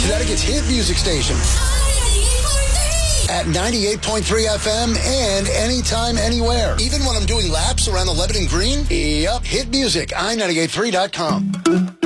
Connecticut's hit music station. At 98.3 FM and anytime, anywhere. Even when I'm doing laps around the Lebanon Green? Yep, hit music, i983.com.